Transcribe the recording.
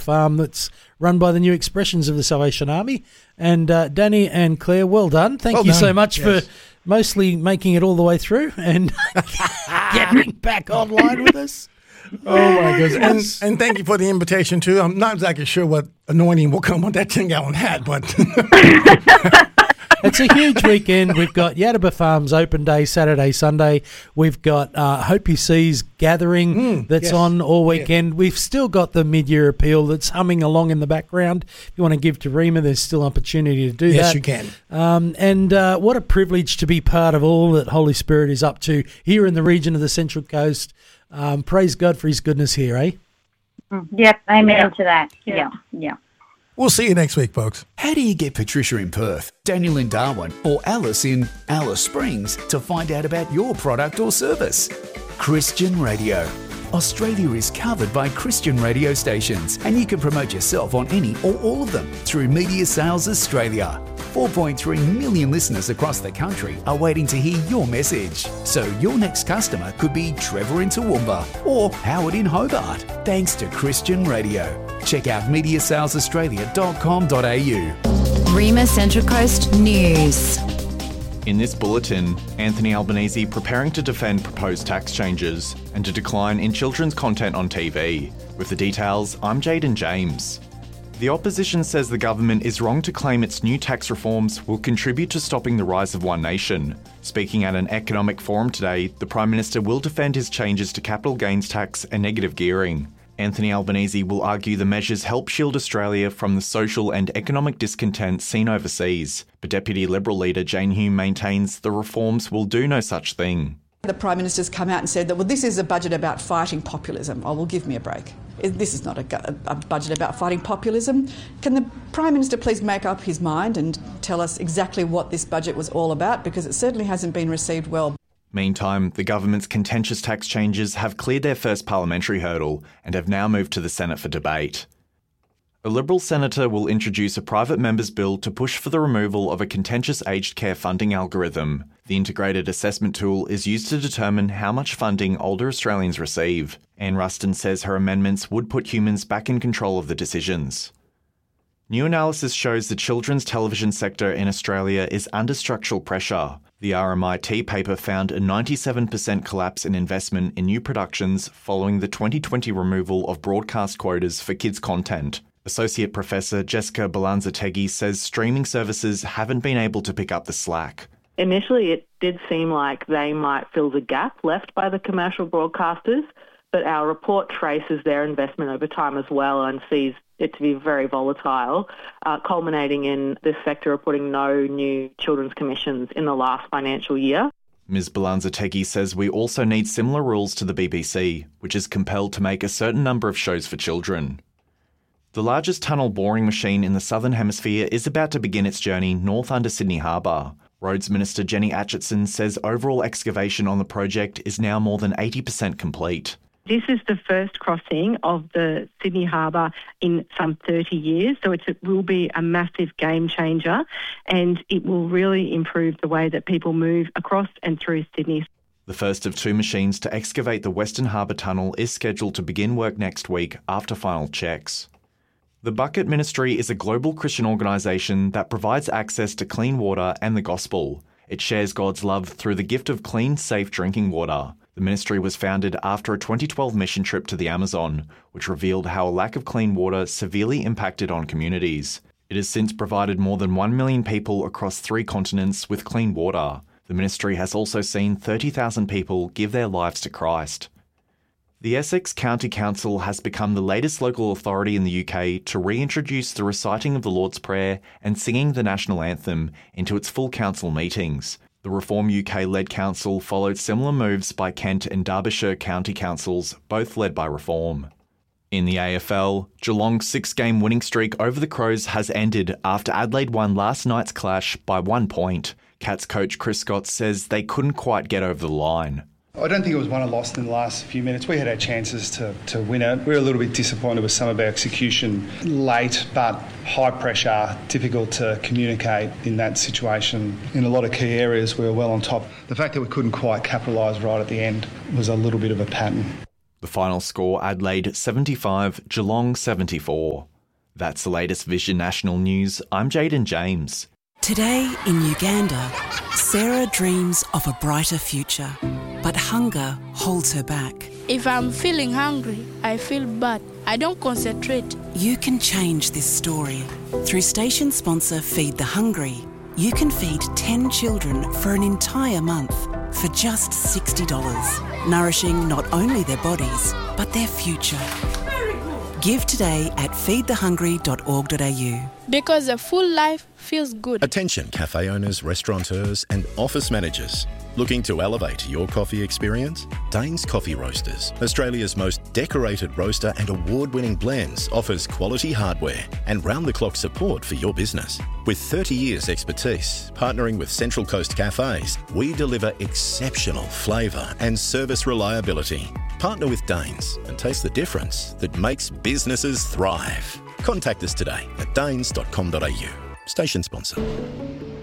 farm that's run by the New Expressions of the Salvation Army. And Danny and Claire, well done. Thank you so much for mostly making it all the way through and getting back online with us. Oh, my goodness. And thank you for the invitation, too. I'm not exactly sure what anointing will come with that 10-gallon hat, but... It's a huge weekend. We've got Yataba Farms Open Day, Saturday, Sunday. We've got Hope You See's gathering that's on all weekend. Yeah. We've still got the mid-year appeal that's humming along in the background. If you want to give to Rima, there's still opportunity to do that. Yes, you can. And what a privilege to be part of all that Holy Spirit is up to here in the region of the Central Coast. Praise God for his goodness here, eh? Yep, amen to that. Yeah. We'll see you next week, folks. How do you get Patricia in Perth, Daniel in Darwin, or Alice in Alice Springs to find out about your product or service? Christian Radio. Australia is covered by Christian radio stations, and you can promote yourself on any or all of them through Media Sales Australia. 4.3 million listeners across the country are waiting to hear your message. So your next customer could be Trevor in Toowoomba or Howard in Hobart, thanks to Christian Radio. Check out mediasalesaustralia.com.au. Rima Central Coast News. In this bulletin, Anthony Albanese preparing to defend proposed tax changes and a decline in children's content on TV. With the details, I'm Jaden James. The opposition says the government is wrong to claim its new tax reforms will contribute to stopping the rise of One Nation. Speaking at an economic forum today, the Prime Minister will defend his changes to capital gains tax and negative gearing. Anthony Albanese will argue the measures help shield Australia from the social and economic discontent seen overseas. But Deputy Liberal leader Jane Hume maintains the reforms will do no such thing. The Prime Minister's come out and said that, well, this is a budget about fighting populism. Oh, well, give me a break. This is not a budget about fighting populism. Can the Prime Minister please make up his mind and tell us exactly what this budget was all about? Because it certainly hasn't been received well. Meantime, the government's contentious tax changes have cleared their first parliamentary hurdle and have now moved to the Senate for debate. A Liberal senator will introduce a private member's bill to push for the removal of a contentious aged care funding algorithm. The integrated assessment tool is used to determine how much funding older Australians receive. Anne Ruston says her amendments would put humans back in control of the decisions. New analysis shows the children's television sector in Australia is under structural pressure. The RMIT paper found a 97% collapse in investment in new productions following the 2020 removal of broadcast quotas for kids' content. Associate Professor Jessica Balanza-Teggy says streaming services haven't been able to pick up the slack. Initially, it did seem like they might fill the gap left by the commercial broadcasters, but our report traces their investment over time as well and sees it to be very volatile, culminating in this sector reporting no new children's commissions in the last financial year. Ms Balanza-Teggy says we also need similar rules to the BBC, which is compelled to make a certain number of shows for children. The largest tunnel boring machine in the Southern Hemisphere is about to begin its journey north under Sydney Harbour. Roads Minister Jenny Atchison says overall excavation on the project is now more than 80% complete. This is the first crossing of the Sydney Harbour in some 30 years, so it will be a massive game changer and it will really improve the way that people move across and through Sydney. The first of two machines to excavate the Western Harbour Tunnel is scheduled to begin work next week after final checks. The Bucket Ministry is a global Christian organisation that provides access to clean water and the gospel. It shares God's love through the gift of clean, safe drinking water. The ministry was founded after a 2012 mission trip to the Amazon, which revealed how a lack of clean water severely impacted on communities. It has since provided more than 1 million people across 3 continents with clean water. The ministry has also seen 30,000 people give their lives to Christ. The Essex County Council has become the latest local authority in the UK to reintroduce the reciting of the Lord's Prayer and singing the national anthem into its full council meetings. The Reform UK-led council followed similar moves by Kent and Derbyshire county councils, both led by Reform. In the AFL, Geelong's 6-game winning streak over the Crows has ended after Adelaide won last night's clash by 1 point. Cats coach Chris Scott says they couldn't quite get over the line. I don't think it was won or lost in the last few minutes. We had our chances to win it. We were a little bit disappointed with some of our execution late, but high pressure, difficult to communicate in that situation. In a lot of key areas, we were well on top. The fact that we couldn't quite capitalise right at the end was a little bit of a pattern. The final score, Adelaide 75, Geelong 74. That's the latest Vision National News. I'm Jaden James. Today in Uganda, Sarah dreams of a brighter future, but hunger holds her back. If I'm feeling hungry, I feel bad. I don't concentrate. You can change this story. Through station sponsor Feed the Hungry, you can feed 10 children for an entire month for just $60, nourishing not only their bodies, but their future. Give today at feedthehungry.org.au. Because a full life feels good. Attention cafe owners, restaurateurs and office managers. Looking to elevate your coffee experience? Danes Coffee Roasters, Australia's most decorated roaster and award-winning blends, offers quality hardware and round-the-clock support for your business. With 30 years expertise, partnering with Central Coast Cafes, we deliver exceptional flavour and service reliability. Partner with Danes and taste the difference that makes businesses thrive. Contact us today at danes.com.au. Station sponsor.